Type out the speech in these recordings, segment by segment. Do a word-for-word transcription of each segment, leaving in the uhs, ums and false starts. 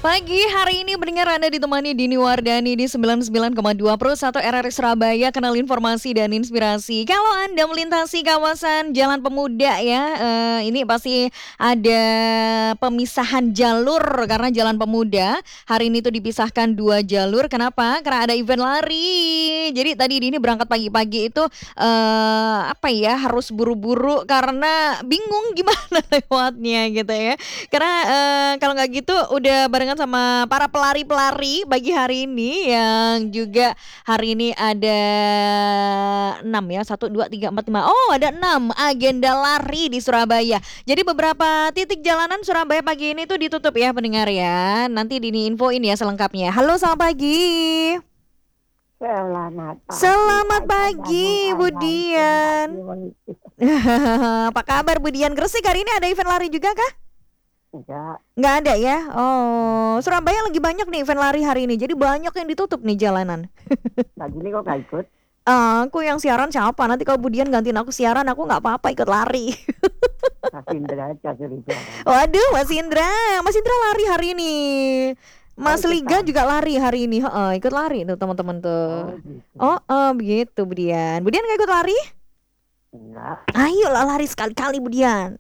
Pagi hari ini mendengar Anda ditemani Dini Wardani di sembilan puluh sembilan koma dua Pro satu R R I Surabaya, kenal informasi dan inspirasi. Kalau Anda melintasi kawasan Jalan Pemuda ya, eh, ini pasti ada pemisahan jalur karena Jalan Pemuda hari ini tuh dipisahkan dua jalur. Kenapa? Karena ada event lari. Jadi tadi Dini berangkat pagi-pagi itu eh, apa ya, harus buru-buru karena bingung gimana lewatnya gitu ya. Karena eh, kalau nggak gitu udah barengan sama para pelari-pelari pagi hari ini yang juga hari ini ada enam ya, satu, dua, tiga, empat, lima. Oh, ada enam agenda lari di Surabaya. Jadi beberapa titik jalanan Surabaya pagi ini tuh ditutup ya pendengar ya. Nanti Dini infoin ya selengkapnya. Halo, selamat pagi. Selamat pagi. Selamat pagi, Budian. Apa kabar Budian? Gresik hari ini ada event lari juga kah? Enggak. Nggak ada ya? Oh, Surabaya lagi banyak nih event lari hari ini. Jadi banyak yang ditutup nih jalanan. Nah, gini kok gak ikut? Aku yang siaran siapa? Nanti kalau Budian gantiin aku siaran, aku nggak apa-apa ikut lari. Mas Indra aja suruh siaran. Waduh, Mas Indra, Mas Indra lari hari ini. Mas Oh, Liga ikutan. juga lari hari ini. Heeh, ikut lari tuh teman-teman tuh. Oh, gitu. Oh, oh begitu Budian. Budian nggak ikut lari? Enggak. Ayolah lari sekali-kali Budian.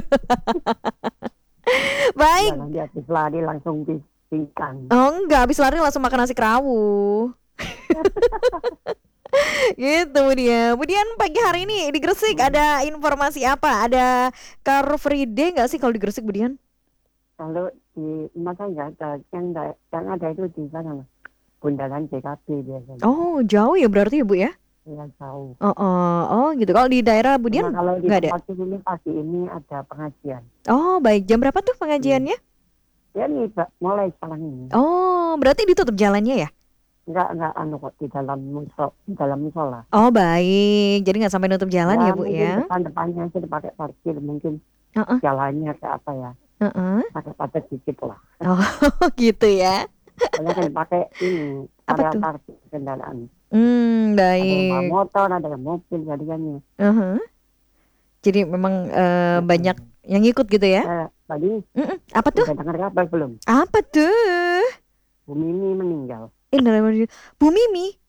Baik. Ya, nanti habis lari langsung pingsan. Oh enggak, habis lari langsung makan nasi kerawu. Gitu Budian. Budian pagi hari ini di Gresik ada informasi apa? Ada Car Free Day nggak sih kalau di Gresik Budian? Kalau di masa enggak ada, yang, ada, yang ada itu di sana, Mas. Bundaran J K B biasanya. Oh jauh ya berarti ya Bu ya? Ya, jauh. Oh, oh, oh gitu. Kalau di daerah Budian Cuma kalau di nggak ada? tempat ini pagi ini ada pengajian. Oh baik, jam berapa tuh pengajiannya? Ya nih, Pak, mulai sekarang ini. Oh berarti ditutup jalannya ya? Enggak, enggak anu kok di dalam musola, di dalam musola. Oh baik, jadi nggak sampai nutup jalan ya, Bu mungkin ya? depan-depannya aja dipakai parkir, mungkin Uh-uh, jalannya ke apa ya, uh-uh. pakai padat dikit lah. Oh gitu ya? Soalnya kan dipakai ini Apa area tuh? parkir kendaraan. Hmm Ada yang bawa baik. motor, ada yang mobil, jadinya. Uh-huh. Jadi memang eh, banyak yang ikut gitu ya? Eh, tadi Mm-mm. Apa tuh? udah dengar kabar belum? Apa tuh? Bu Mimi meninggal. Innalillahi. Bu Mimi.